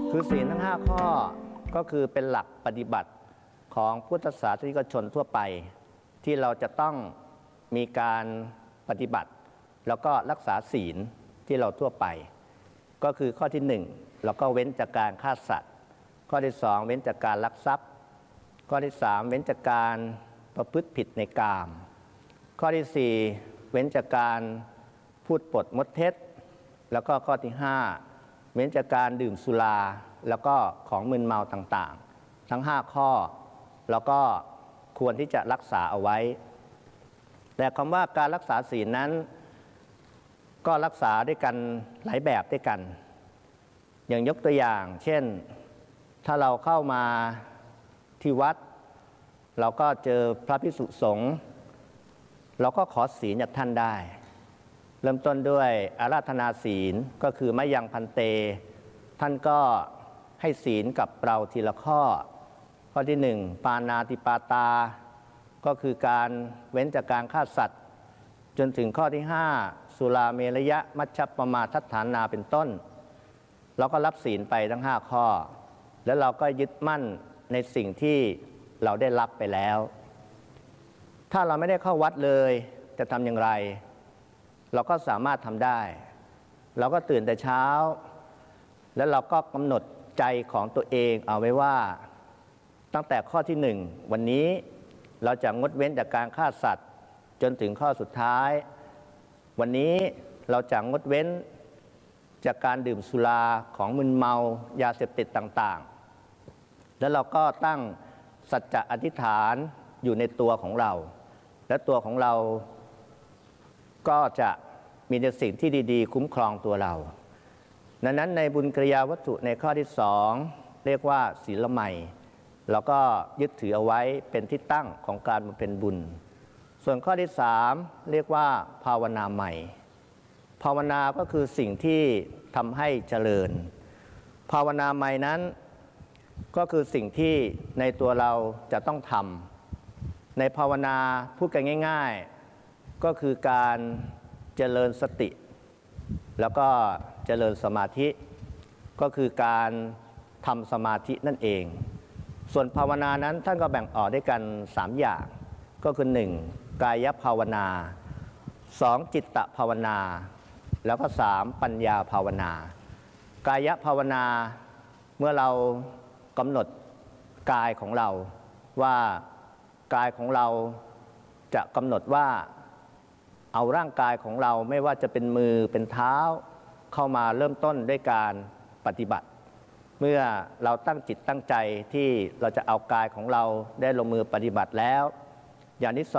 คือศีลทั้ง5ข้อก็คือเป็นหลักปฏิบัติของพุทธศาสนิกชนทั่วไปที่เราจะต้องมีการปฏิบัติแล้วก็รักษาศีลที่เราทั่วไปก็คือข้อที่1เราก็เว้นจากการฆ่าสัตว์ข้อที่2เว้นจากการลักทรัพย์ข้อที่3เว้นจากการประพฤติผิดในกามข้อที่4เว้นจากการพูดปดมดเท็จแล้วก็ข้อที่5เว้นจากการดื่มสุราแล้วก็ของมึนเมาต่างๆทั้ง5ข้อแล้วก็ควรที่จะรักษาเอาไว้แต่คำว่าการรักษาศีลนั้นก็รักษาด้วยกันหลายแบบด้วยกันอย่างยกตัวอย่างเช่นถ้าเราเข้ามาที่วัดเราก็เจอพระภิกษุสงฆ์เราก็ขอศีลจากท่านได้เริ่มต้นด้วยอาราธนาศีลก็คือมะยังพันเตท่านก็ให้ศีลกับเราทีละข้อข้อที่1ปานาติปาตาก็คือการเว้นจากการฆ่าสัตว์จนถึงข้อที่5สุราเมรยะมัชฌัปปมาทัฏฐานาเป็นต้นเราก็รับศีลไปทั้ง5ข้อแล้วเราก็ยึดมั่นในสิ่งที่เราได้รับไปแล้วถ้าเราไม่ได้เข้าวัดเลยจะทำอย่างไรเราก็สามารถทำได้เราก็ตื่นแต่เช้าแล้วเราก็กำหนดใจของตัวเองเอาไว้ว่าตั้งแต่ข้อที่1วันนี้เราจะงดเว้นจากการฆ่าสัตว์จนถึงข้อสุดท้ายวันนี้เราจะงดเว้นจากการดื่มสุราของมึนเมายาเสพติดต่างๆแล้วเราก็ตั้งสัจจะอธิษฐานอยู่ในตัวของเราและตัวของเราก็จะมีแต่สิ่งที่ดีๆคุ้มครองตัวเราดังนั้นในบุญกิริยาวัตถุในข้อที่2เรียกว่าศีลใหม่เราก็ยึดถือเอาไว้เป็นที่ตั้งของการบำเพ็ญบุญส่วนข้อที่3เรียกว่าภาวนาใหม่ภาวนาก็คือสิ่งที่ทำให้เจริญภาวนาใหม่นั้นก็คือสิ่งที่ในตัวเราจะต้องทำในภาวนาพูดกันง่ายๆก็คือการเจริญสติแล้วก็เจริญสมาธิก็คือการทำสมาธินั่นเองส่วนภาวนานั้นท่านก็แบ่งออกด้วยกัน3อย่างก็คือ1กายภาวนา2จิตตภาวนาแล้วก็3ปัญญาภาวนากายภาวนาเมื่อเรากำหนดกายของเราว่ากายของเราจะกำหนดว่าเอาร่างกายของเราไม่ว่าจะเป็นมือเป็นเท้าเข้ามาเริ่มต้นด้วยการปฏิบัติเมื่อเราตั้งจิตตั้งใจที่เราจะเอากายของเราได้ลงมือปฏิบัติแล้วอย่างที่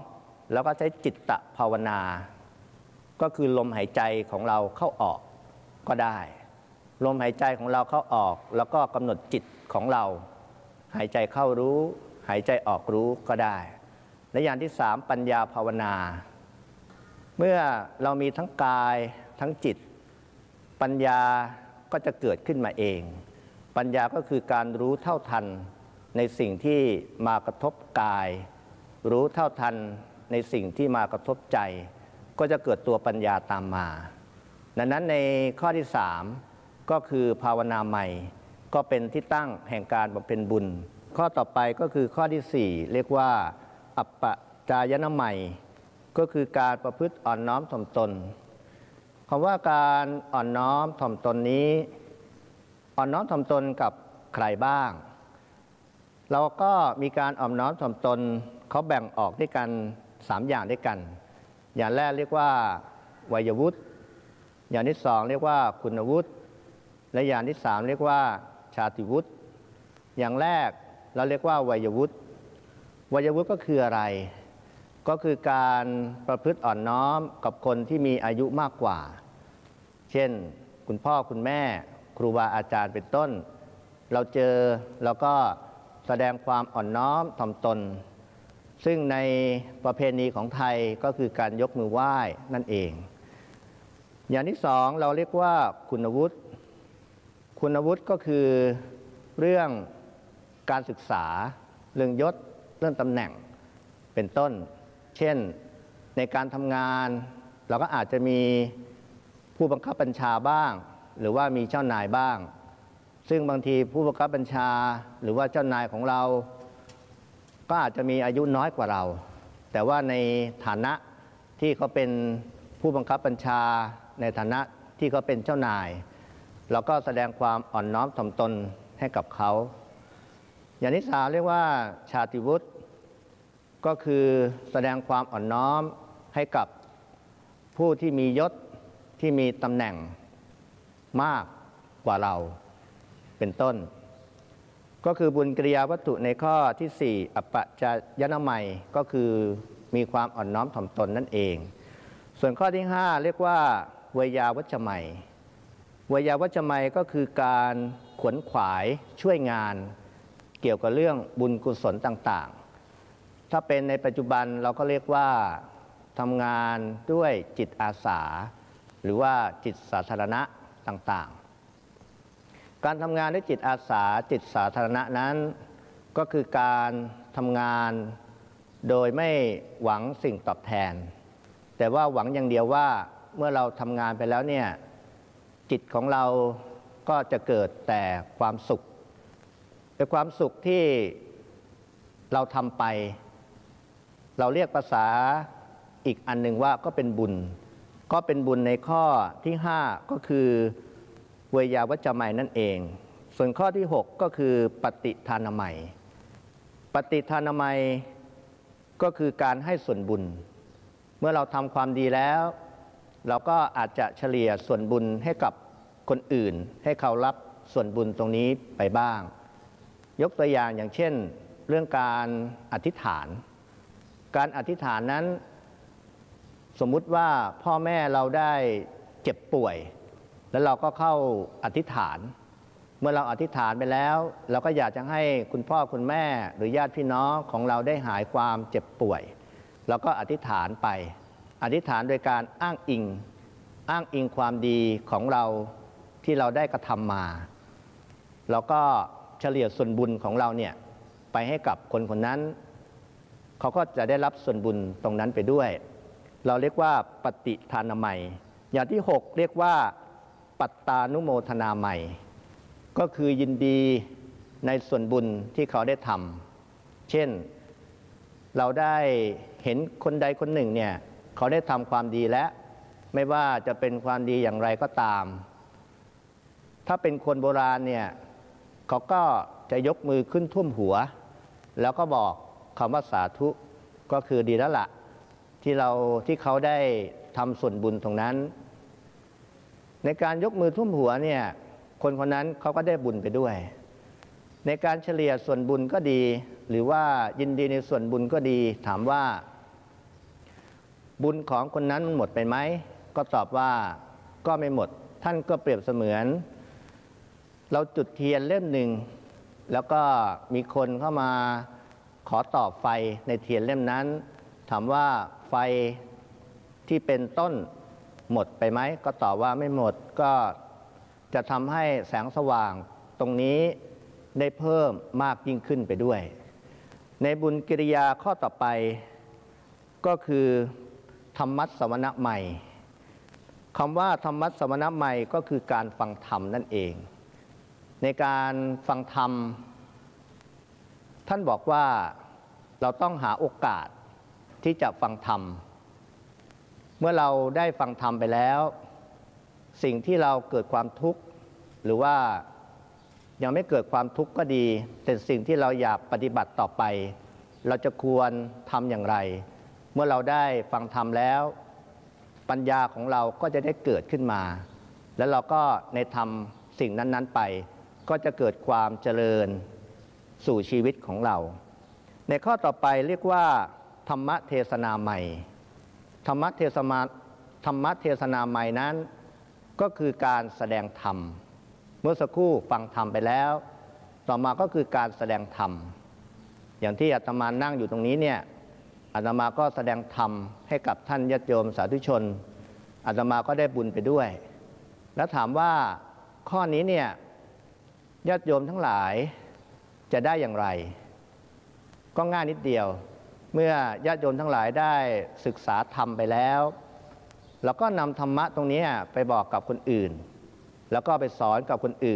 2เราก็ใช้จิตตภาวนาก็คือลมหายใจของเราเข้าออกก็ได้ลมหายใจของเราเข้าออกแล้วก็กำหนดจิตของเราหายใจเข้ารู้หายใจออกรู้ก็ได้และอย่างที่3ปัญญาภาวนาเมื่อเรามีทั้งกายทั้งจิตปัญญาก็จะเกิดขึ้นมาเองปัญญาก็คือการรู้เท่าทันในสิ่งที่มากระทบกายรู้เท่าทันในสิ่งที่มากระทบใจก็จะเกิดตัวปัญญาตามมาดังนั้นในข้อที่3ก็คือภาวนาใหม่ก็เป็นที่ตั้งแห่งการบำเพ็ญบุญข้อต่อไปก็คือข้อที่4เรียกว่าอัปปจายนะใหม่ก็คือการประพฤติอ่อนน้อมถ่อมตนคำว่าการอ่อนน้อมถ่อมตนนี้อ่อนน้อมถ่อมตนกับใครบ้างเราก็มีการอ่อนน้อมถ่อมตนเขาแบ่งออกด้วยกัน3อย่างด้วยกันอย่างแรกเรียกว่าวัยวุฒิอย่างที่2เรียกว่าคุณวุฒิและอย่างที่3เรียกว่าชาติวุฒิอย่างแรกเราเรียกว่าวัยวุฒิวัยวุฒิก็คืออะไรก็คือการประพฤติอ่อนน้อมกับคนที่มีอายุมากกว่าเช่นคุณพ่อคุณแม่ครูบาอาจารย์เป็นต้นเราเจอเราก็แสดงความอ่อนน้อมถ่อมตนซึ่งในประเพณีของไทยก็คือการยกมือไหว้นั่นเองอย่างที่2เราเรียกว่าคุณวุฒิคุณวุฒิก็คือเรื่องการศึกษาเรื่องยศเรื่องตำแหน่งเป็นต้นเช่นในการทำงานเราก็อาจจะมีผู้บังคับบัญชาบ้างหรือว่ามีเจ้านายบ้างซึ่งบางทีผู้บังคับบัญชาหรือว่าเจ้านายของเราก็อาจจะมีอายุน้อยกว่าเรา แต่ว่าในฐานะที่เขาเป็นผู้บังคับบัญชาในฐานะที่เขาเป็นเจ้านายเราก็แสดงความอ่อนน้อมถ่อมตนให้กับเขาอย่างที่สามเรียกว่าชาติวุฒิก็คือแสดงความอ่อนน้อมให้กับผู้ที่มียศที่มีตำแหน่งมากกว่าเราเป็นต้นก็คือบุญกิริยาวัตถุในข้อที่4อัปปจายนามัยก็คือมีความอ่อนน้อมถ่อมตนนั่นเองส่วนข้อที่5เรียกว่าเวยาวัจจะไมยเวยาวัจจะไมยก็คือการขวนขวายช่วยงานเกี่ยวกับเรื่องบุญกุศลต่างๆถ้าเป็นในปัจจุบันเราก็เรียกว่าทำงานด้วยจิตอาสาหรือว่าจิตสาธารณะต่างๆการทำงานด้วยจิตอาสาจิตสาธารณะนั้นก็คือการทำงานโดยไม่หวังสิ่งตอบแทนแต่ว่าหวังอย่างเดียวว่าเมื่อเราทำงานไปแล้วเนี่ยจิตของเราก็จะเกิดแต่ความสุขเป็นความสุขที่เราทำไปเราเรียกภาษาอีกอันหนึ่งว่าก็เป็นบุญก็เป็นบุญในข้อที่5ก็คือเวยาวัจจะไมยนั่นเองส่วนข้อที่6ก็คือปฏิทานามัยปฏิทานามัยก็คือการให้ส่วนบุญเมื่อเราทำความดีแล้วเราก็อาจจะเฉลี่ยส่วนบุญให้กับคนอื่นให้เขารับส่วนบุญตรงนี้ไปบ้างยกตัวอย่างเช่นเรื่องการอธิษฐานการอธิษฐานนั้นสมมุติว่าพ่อแม่เราได้เจ็บป่วยแล้วเราก็เข้าอธิษฐานเมื่อเราอธิษฐานไปแล้วเราก็อยากจะให้คุณพ่อคุณแม่หรือญาติพี่น้องของเราได้หายความเจ็บป่วยเราก็อธิษฐานไปอธิษฐานโดยการอ้างอิงความดีของเราที่เราได้กระทำมาเราก็เฉลี่ยส่วนบุญของเราเนี่ยไปให้กับคนคนนั้นเขาก็จะได้รับส่วนบุญตรงนั้นไปด้วยเราเรียกว่าปฏิทานามัยอย่างที่6เรียกว่าปัตตานุโมทนามัยก็คือยินดีในส่วนบุญที่เขาได้ทำเช่นเราได้เห็นคนใดคนหนึ่งเนี่ยเขาได้ทำความดีแล้วไม่ว่าจะเป็นความดีอย่างไรก็ตามถ้าเป็นคนโบราณเนี่ยเขาก็จะยกมือขึ้นท่วมหัวแล้วก็บอกคำว่าสาธุก็คือดีแล้วล่ะที่เขาได้ทำส่วนบุญตรงนั้นในการยกมือท่วมหัวเนี่ยคนคนนั้นเขาก็ได้บุญไปด้วยในการเฉลี่ยส่วนบุญก็ดีหรือว่ายินดีในส่วนบุญก็ดีถามว่าบุญของคนนั้นหมดไปไหมก็ตอบว่าก็ไม่หมดท่านก็เปรียบเสมือนเราจุดเทียนเล่มหนึ่งแล้วก็มีคนเข้ามาขอต่อไฟในเทียนเล่มนั้นถามว่าไฟที่เป็นต้นหมดไปไหมก็ตอบว่าไม่หมดก็จะทำให้แสงสว่างตรงนี้ได้เพิ่มมากยิ่งขึ้นไปด้วยในบุญกิริยาข้อต่อไปก็คือธรรมัสสวนะใหม่คำว่าธรรมัสสวนะใหม่ก็คือการฟังธรรมนั่นเองในการฟังธรรมท่านบอกว่าเราต้องหาโอกาสที่จะฟังธรรมเมื่อเราได้ฟังธรรมไปแล้วสิ่งที่เราเกิดความทุกข์หรือว่ายังไม่เกิดความทุกข์ก็ดีแต่สิ่งที่เราอยากปฏิบัติต่อไปเราจะควรทำอย่างไรเมื่อเราได้ฟังธรรมแล้วปัญญาของเราก็จะได้เกิดขึ้นมาแล้วเราก็ในธรรมสิ่งนั้นๆไปก็จะเกิดความเจริญสู่ชีวิตของเราในข้อต่อไปเรียกว่าธรรมเทศนาใหม่ธรรมเทศนาใหม่นั้นก็คือการแสดงธรรมเมื่อสักครู่ฟังธรรมไปแล้วต่อมาก็คือการแสดงธรรมอย่างที่อาตมานั่งอยู่ตรงนี้เนี่ยอาตมาก็แสดงธรรมให้กับท่านญาติโยมสาธุชนอาตมาก็ได้บุญไปด้วยแล้วถามว่าข้อนี้เนี่ยญาติโยมทั้งหลายจะได้อย่างไรก็ง่ายนิดเดียวเมื่อญาติโยมทั้งหลายได้ศึกษาธรรมไปแล้วเราก็นำธรรมะตรงนี้ไปบอกกับคนอื่นแล้วก็ไปสอนกับคนอื่น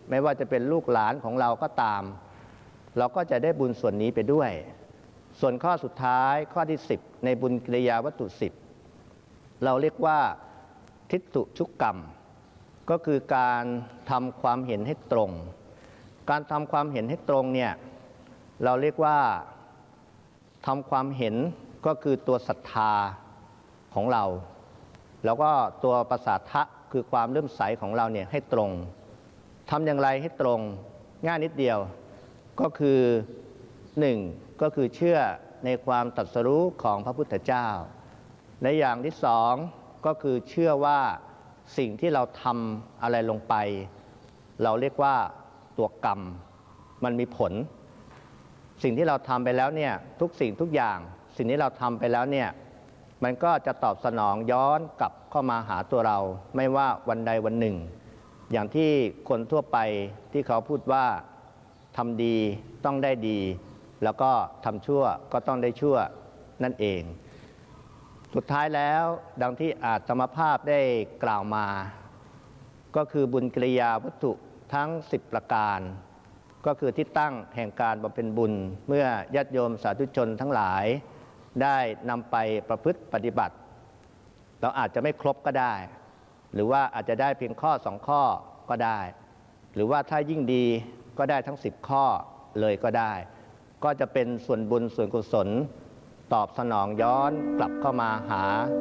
ไม่ว่าจะเป็นลูกหลานของเราก็ตาม เราก็จะได้บุญส่วนนี้ไปด้วยส่วนข้อสุดท้ายข้อที่10ในบุญกิริยาวัตถุ10เราเรียกว่าทิฏฐุชุกกรรมก็คือการทำความเห็นให้ตรงการทำความเห็นให้ตรงเนี่ยเราเรียกว่าทำความเห็นก็คือตัวศรัทธาของเราแล้วก็ตัวประสาทะคือความเลื่อมใสของเราเนี่ยให้ตรงทำอย่างไรให้ตรงง่ายนิดเดียวก็คือ1ก็คือเชื่อในความตรัสรู้ของพระพุทธเจ้าในอย่างที่2ก็คือเชื่อว่าสิ่งที่เราทำอะไรลงไปเราเรียกว่าตัวกรรมมันมีผลสิ่งที่เราทำไปแล้วเนี่ยทุกสิ่งทุกอย่างสิ่งที่เราทำไปแล้วเนี่ยมันก็จะตอบสนองย้อนกลับเข้ามาหาตัวเราไม่ว่าวันใดวันหนึ่งอย่างที่คนทั่วไปที่เขาพูดว่าทำดีต้องได้ดีแล้วก็ทำชั่วก็ต้องได้ชั่วนั่นเองสุดท้ายแล้วดังที่อาตมาภาพได้กล่าวมาก็คือบุญกิริยาวัตถุทั้ง10ประการก็คือที่ตั้งแห่งการบำเพ็ญบุญเมื่อญาติโยมสาธุชนทั้งหลายได้นำไปประพฤติปฏิบัติเราอาจจะไม่ครบก็ได้หรือว่าอาจจะได้เพียงข้อ2ข้อก็ได้หรือว่าถ้ายิ่งดีก็ได้ทั้ง10ข้อเลยก็ได้ก็จะเป็นส่วนบุญส่วนกุศลตอบสนองย้อนกลับเข้ามาหา